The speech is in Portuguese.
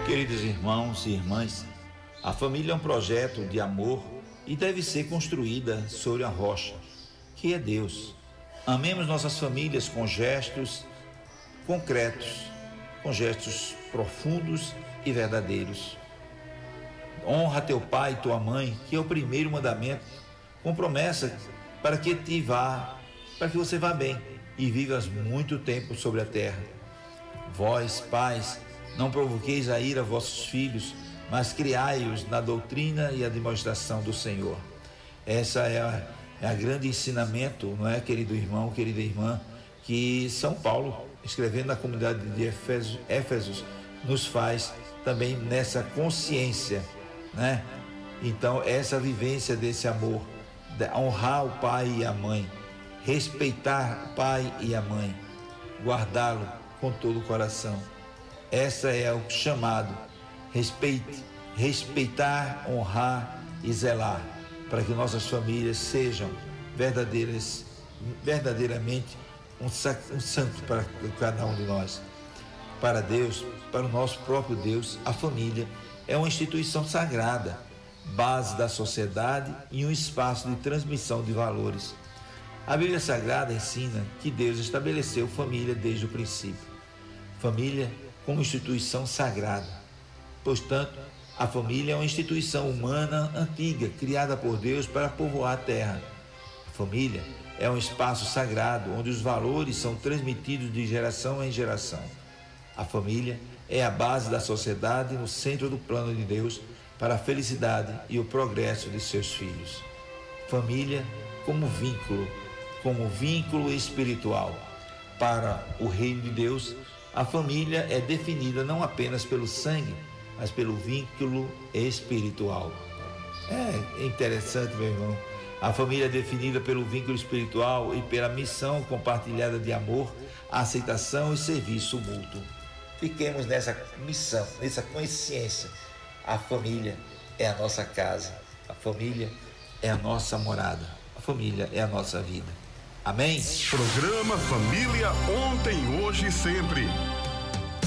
Queridos irmãos e irmãs, a família é um projeto de amor e deve ser construída sobre a rocha, que é Deus. Amemos nossas famílias com gestos concretos, com gestos profundos e verdadeiros. Honra teu pai e tua mãe, que é o primeiro mandamento, com promessa para que você vá bem e vivas muito tempo sobre a terra. Vós, pais, não provoqueis a ira a vossos filhos, mas criai-os na doutrina e a demonstração do Senhor. Essa é a grande ensinamento, não é, querido irmão, querida irmã, que São Paulo, escrevendo na comunidade de Éfesos, nos faz também nessa consciência, né? Então, essa vivência desse amor, de honrar o pai e a mãe, respeitar o pai e a mãe, guardá-lo com todo o coração. Essa é o chamado: respeitar, honrar e zelar, para que nossas famílias sejam verdadeiramente um santo para cada um de nós. Para Deus, para o nosso próprio Deus, a família é uma instituição sagrada, base da sociedade e um espaço de transmissão de valores. A Bíblia Sagrada ensina que Deus estabeleceu família desde o princípio. Família como instituição sagrada. Portanto, a família é uma instituição humana antiga, criada por Deus para povoar a terra. A família é um espaço sagrado, onde os valores são transmitidos de geração em geração. A família é a base da sociedade no centro do plano de Deus para a felicidade e o progresso de seus filhos. Família como vínculo espiritual. Para o reino de Deus, a família é definida não apenas pelo sangue, mas pelo vínculo espiritual. É interessante, meu irmão. A família é definida pelo vínculo espiritual e pela missão compartilhada de amor, aceitação e serviço mútuo. Fiquemos nessa missão, nessa consciência. A família é a nossa casa, a família é a nossa morada, a família é a nossa vida. Amém? Programa Família Ontem, Hoje e Sempre.